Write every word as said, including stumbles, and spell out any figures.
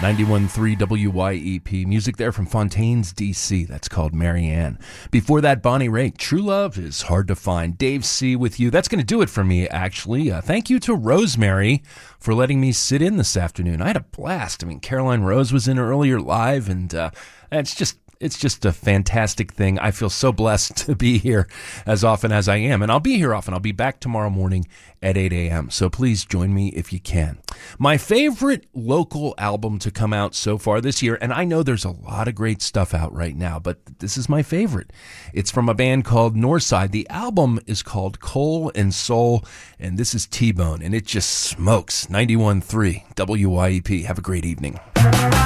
ninety-one point three W Y E P. Music there from Fontaines, D C. That's called Marianne. Before that, Bonnie Raitt. True Love is Hard to Find. Dave C. with you. That's going to do it for me, actually. Uh, thank you to Rosemary for letting me sit in this afternoon. I had a blast. I mean, Caroline Rose was in earlier live, and uh, it's just It's just a fantastic thing. I feel so blessed to be here as often as I am. And I'll be here often. I'll be back tomorrow morning at eight a.m. So please join me if you can. My favorite local album to come out so far this year, and I know there's a lot of great stuff out right now, but this is my favorite. It's from a band called Northside. The album is called Coal and Soul, and this is T-Bone, and it just smokes. ninety-one point three W Y E P. Have a great evening.